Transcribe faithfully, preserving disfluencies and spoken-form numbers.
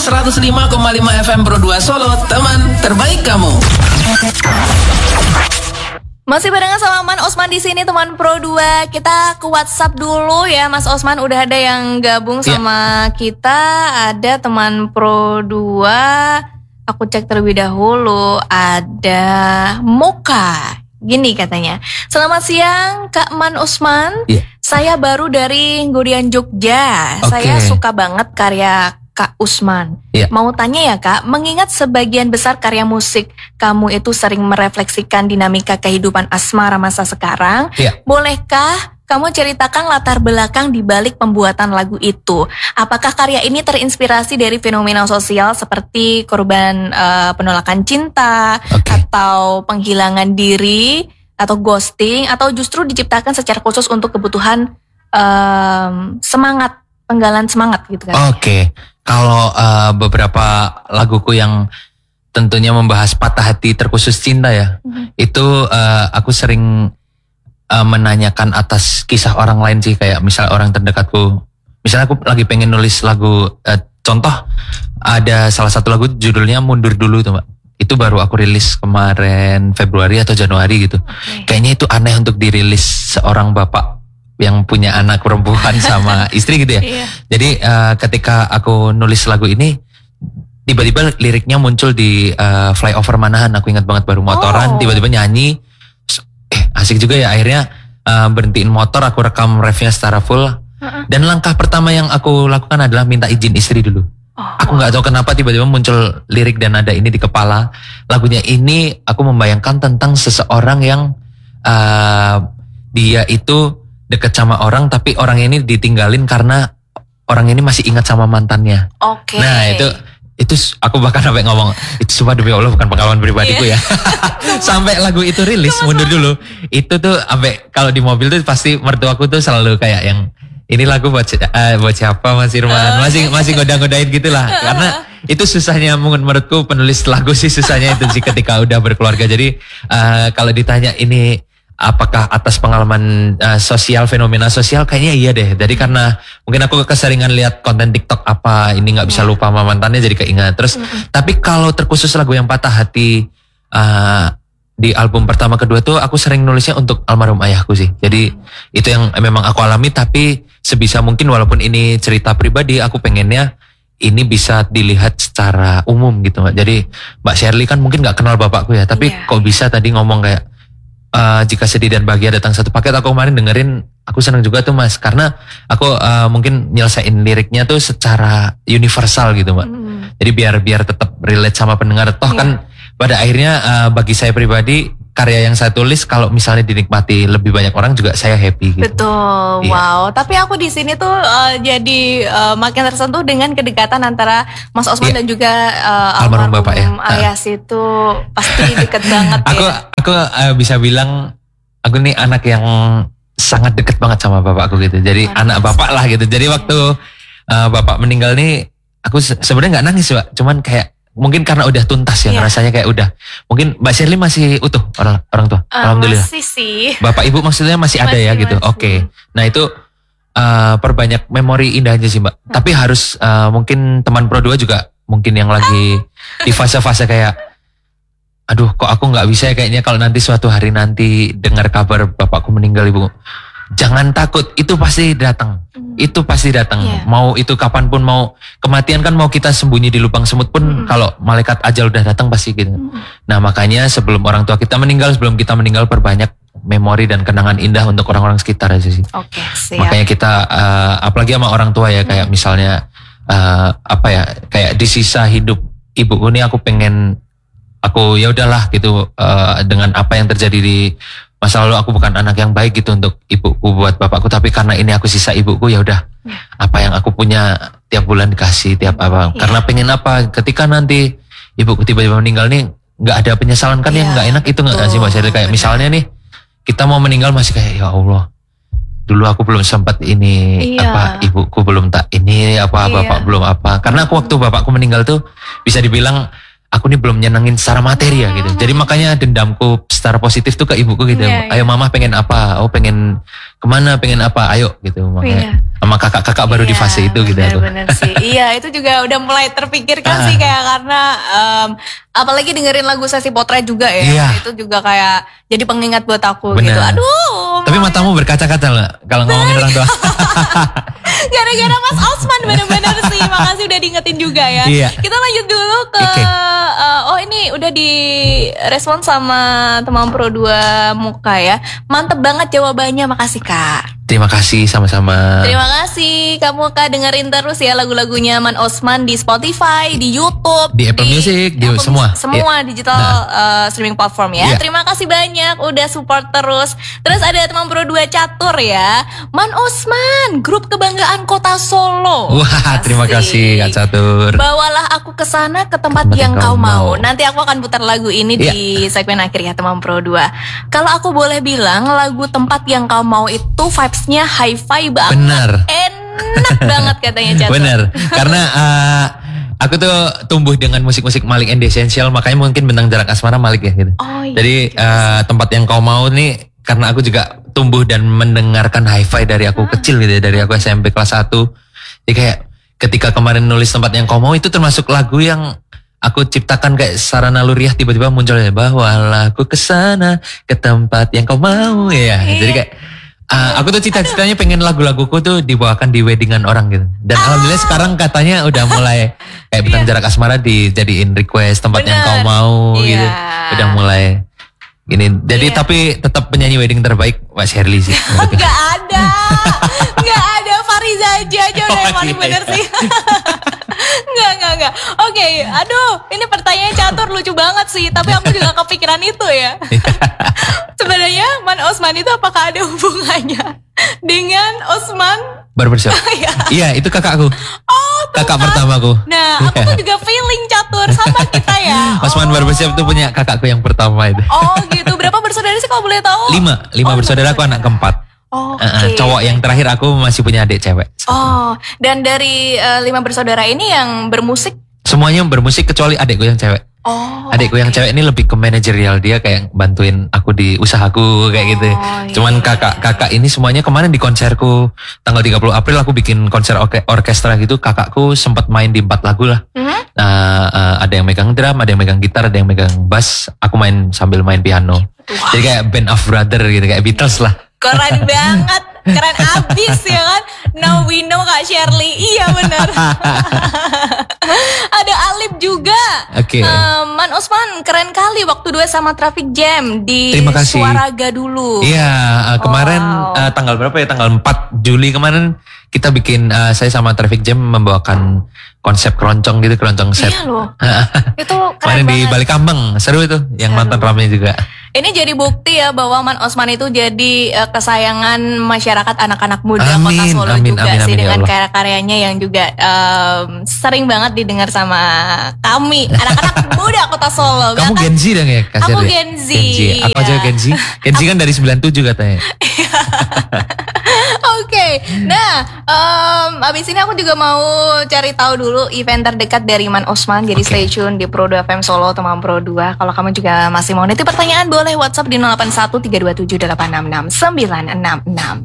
seratus lima koma lima F M Pro dua Solo, teman terbaik kamu. Masih barengan sama Man Osman di sini, teman Pro dua. Kita ke WhatsApp dulu ya, Mas Osman. Udah ada yang gabung sama yeah. kita. Ada teman Pro dua. Aku cek terlebih dahulu. Ada Moka. Gini katanya. Selamat siang Kak Man Osman. Yeah. Saya baru dari Ngurian Jogja. Okay. Saya suka banget karya Kak Usman. Yeah. Mau tanya ya Kak, mengingat sebagian besar karya musik kamu itu sering merefleksikan dinamika kehidupan asmara masa sekarang, yeah. bolehkah kamu ceritakan latar belakang di balik pembuatan lagu itu? Apakah karya ini terinspirasi dari fenomena sosial seperti korban uh, penolakan cinta, okay. atau penghilangan diri, atau ghosting, atau justru diciptakan secara khusus untuk kebutuhan um, semangat, penggalan semangat gitu kan? Oke. Okay. Kalau uh, beberapa laguku yang tentunya membahas patah hati terkhusus cinta ya, mm-hmm. itu uh, aku sering uh, menanyakan atas kisah orang lain sih, kayak misal orang terdekatku. Misalnya aku lagi pengen nulis lagu, uh, contoh ada salah satu lagu judulnya Mundur Dulu tuh Mbak. Itu baru aku rilis kemarin Februari atau Januari gitu. Okay. Kayaknya itu aneh untuk dirilis seorang bapak yang punya anak perempuan sama istri gitu ya. Iya. Jadi uh, ketika aku nulis lagu ini, tiba-tiba liriknya muncul di uh, flyover Manahan. Aku ingat banget baru motoran, oh. tiba-tiba nyanyi. Eh asik juga ya, akhirnya uh, berhentiin motor, aku rekam refnya secara full. Uh-uh. Dan langkah pertama yang aku lakukan adalah minta izin istri dulu. Oh. Aku gak tahu kenapa tiba-tiba muncul lirik dan nada ini di kepala. Lagunya ini aku membayangkan tentang seseorang yang uh, dia itu deket sama orang, tapi orang ini ditinggalin karena orang ini masih ingat sama mantannya. Oke. Okay. Nah itu itu aku bahkan sampai ngomong, itu sumpah demi Allah bukan pengalaman pribadiku yeah. ya. Sampai lagu itu rilis, mundur dulu. Itu tuh sampai kalau di mobil tuh pasti mertuaku tuh selalu kayak yang ini lagu buat uh, buat siapa Mas Irman, masih masih goda-godain gitulah. Karena itu susahnya menurutku penulis lagu sih, susahnya itu sih ketika udah berkeluarga. Jadi uh, kalau ditanya ini apakah atas pengalaman uh, sosial, fenomena sosial, kayaknya iya deh. Jadi karena mungkin aku keseringan lihat konten TikTok apa, ini gak bisa lupa sama mantannya jadi keingat. Terus mm-hmm. tapi kalau terkhusus lagu yang patah hati uh, di album pertama kedua tuh aku sering nulisnya untuk almarhum ayahku sih. Jadi mm-hmm. itu yang memang aku alami, tapi sebisa mungkin walaupun ini cerita pribadi, aku pengennya ini bisa dilihat secara umum gitu Mbak. Jadi Mbak Shirley kan mungkin gak kenal bapakku ya, tapi yeah. kok bisa tadi ngomong kayak Uh, jika sedih dan bahagia datang satu paket. Aku kemarin dengerin, aku senang juga tuh Mas, karena aku uh, mungkin nyelesain liriknya tuh secara universal gitu Mbak. Mm. Jadi biar biar tetap relate sama pendengar. Toh yeah. kan pada akhirnya uh, bagi saya pribadi, karya yang saya tulis kalau misalnya dinikmati lebih banyak orang juga saya happy gitu. Betul. Iya. Wow. Tapi aku di sini tuh uh, jadi uh, makin tersentuh dengan kedekatan antara Mas Osman iya. dan juga uh, almarhum bapak ya. Ayas uh. itu pasti deket banget aku, ya. Aku uh, bisa bilang aku nih anak yang sangat deket banget sama bapakku gitu. Jadi Mas. anak bapak lah gitu. Jadi waktu uh, bapak meninggal nih, aku se- sebenarnya nggak nangis Mbak. Cuman kayak mungkin karena udah tuntas ya, yeah. rasanya kayak udah. Mungkin Mbak Shirley masih utuh orang orang tua. Uh, Alhamdulillah. Masih sih. Bapak Ibu maksudnya masih, masih ada ya gitu. Oke. Okay. Nah itu uh, perbanyak memori indahnya sih Mbak. Hmm. Tapi harus uh, mungkin teman Pro dua juga mungkin yang lagi di fase-fase kayak, aduh kok aku nggak bisa ya kayaknya kalau nanti suatu hari nanti dengar kabar bapakku meninggal Ibu. Jangan takut, itu pasti datang. Mm. Itu pasti datang. Yeah. Mau itu kapanpun, mau kematian kan mau kita sembunyi di lubang semut pun, mm. kalau malaikat ajal udah datang pasti gitu. Mm. Nah makanya sebelum orang tua kita meninggal, sebelum kita meninggal, perbanyak memori dan kenangan indah untuk orang-orang sekitar aja sih. Oke, okay, makanya kita uh, apalagi sama orang tua ya, kayak mm. misalnya uh, apa ya, kayak di sisa hidup ibuku nih aku pengen, aku ya udahlah gitu, uh, dengan apa yang terjadi di masa lalu, aku bukan anak yang baik gitu untuk ibuku, buat bapakku, tapi karena ini aku sisa ibuku, ya udah ya. Apa yang aku punya tiap bulan dikasih, tiap apa, ya. Karena pengen apa, ketika nanti ibuku tiba-tiba meninggal nih nggak ada penyesalan kan, ya. Yang nggak enak itu nggak sih Mbak Shirley, kayak misalnya nih kita mau meninggal masih kayak ya Allah, dulu aku belum sempat ini, iya. apa ibuku belum tak ini apa, iya. bapak belum apa, karena aku waktu bapakku meninggal tuh bisa dibilang aku nih belum nyenengin secara materi ya gitu. Jadi makanya dendamku secara positif tuh ke ibuku gitu. Iya, Ayo mama pengen apa? Oh pengen kemana? Pengen apa? Ayo gitu. Makanya Iya. sama kakak-kakak baru di Iya, fase itu gitu aku. bener-bener sih. Iya, itu juga udah mulai terpikirkan Ah. sih kayak karena em, apalagi dengerin lagu Sesi Potret juga ya. Iya. Itu juga kayak jadi pengingat buat aku Bener. gitu. Aduh. Tapi matamu berkaca-kaca lah kalau ngomongin orang tua. Gara-gara Mas Osman bener-bener sih. Makasih udah diingetin juga ya. Iya. Kita lanjut dulu ke Oke. eh, oh ini udah direspon sama teman Pro dua Muka ya. Mantep banget jawabannya. Makasih Kak. Terima kasih sama-sama. Terima kasih kamu Kak, dengerin terus ya lagu-lagunya Man Osman di Spotify, di YouTube, Di Apple Music, di Apple semua. Music, semua digital uh, streaming platform ya. Iya. Terima kasih banyak udah support terus. Terus ada teman Pro dua Catur ya. Man Osman, grup kebanggaan Kota Solo. Wah, terima kasih Kak Catur. Bawalah aku ke sana ke tempat, Tempat yang kau mau. mau. Nanti aku akan putar lagu ini Iya. di segmen akhir ya teman Pro dua. Kalau aku boleh bilang lagu tempat yang kau mau itu vibes-nya hi-fi banget. Bener. Enak banget katanya Catur. Bener, karena uh, aku tuh tumbuh dengan musik-musik Malik and the Essential, makanya mungkin Bentang Jarak Asmara Malik ya gitu. Oh, iya. Jadi uh, tempat yang kau mau nih, karena aku juga tumbuh dan mendengarkan hi-fi dari aku kecil gitu ya, dari aku S M P kelas satu. Jadi kayak ketika kemarin nulis tempat yang kau mau itu termasuk lagu yang aku ciptakan kayak secara naluriah tiba-tiba muncul ya, bawalah aku ke sana ke tempat yang kau mau ya. Jadi kayak Uh, aku tuh cita-citanya pengen lagu-laguku tuh dibawakan di weddingan orang gitu. Dan alhamdulillah sekarang katanya udah mulai kayak Bentang Jarak Asmara dijadiin request tempat yang Bener. kau mau Iya. gitu. Udah mulai gini. Jadi Iya. tapi tetap penyanyi wedding terbaik Mas Herli sih. Enggak ada. Enggak ada, Fariza aja aja udah Oh, yang paling iya. bener sih. Enggak, enggak, enggak. Oke, aduh, ini pertanyaan Catur lucu banget sih, tapi aku juga kepikiran itu ya. Sebenarnya Man Osman itu apakah ada hubungannya dengan Osman? Barbershop. Iya. Iya, itu kakakku. Oh, tuh Kakak kan. pertamaku. Nah, aku tuh juga feeling Catur sama kita ya. Osman Oh. Barbershop tuh punya kakakku yang pertama itu. Oh gitu, berapa bersaudara sih kalau boleh tahu? Lima, lima Oh, bersaudara aku anak keempat. Oh, Uh, uh, oke. cowok yang terakhir aku masih punya adik cewek. Oh, dan dari eh, lima bersaudara ini yang bermusik? Semuanya bermusik kecuali adikku yang cewek. Oh, Adikku yang cewek ini lebih ke manajerial, dia kayak bantuin aku di usahaku kayak gitu. Oh, Cuman iya. kakak-kakak ini semuanya kemarin di konserku tanggal tiga puluh April aku bikin konser orke- orkestra gitu. Kakakku sempat main di empat lagu lah. Mhm. Nah, eh, ada yang megang drum, ada yang megang gitar, ada yang megang bass. Aku main sambil main piano. Wah. Jadi kayak band of brother gitu, kayak Beatles lah. Keren banget, keren abis ya kan. Now we know Kak Shirley, iya benar. Ada Alip juga. Oke. Eh, Man Osman keren kali waktu dua sama Traffic Jam di Terima kasih. Suaraga dulu. Iya, uh, kemarin Wow. uh, tanggal berapa ya? Tanggal empat Juli kemarin kita bikin uh, saya sama Traffic Jam membawakan konsep keroncong gitu, keroncong set. Iya loh. Itu keren Kemarin di banget. Balik Kambang, seru itu, yang Seru. nonton ramai juga. Ini jadi bukti ya bahwa Man Osman itu jadi eh, kesayangan masyarakat anak-anak muda Kota Amin, Solo amin, juga amin, sih amin, ya dengan Allah. karya-karyanya yang juga em, sering banget didengar sama kami anak-anak muda Kota Solo. Kamu Bahkan- Gen Z dong ya? Kak Aku Sherly? Gen Z, Apa aja iya. Gen Z? Gen Z kan dari sembilan puluh tujuh katanya. Oke, nah em, abis ini aku juga mau cari tahu dulu event terdekat dari Man Osman. Jadi Oke. stay tune di Pro dua F M Solo, teman Pro dua. Kalau kamu juga masih mau nitip pertanyaan, boleh WhatsApp di nol delapan satu tiga dua tujuh delapan enam enam sembilan enam enam.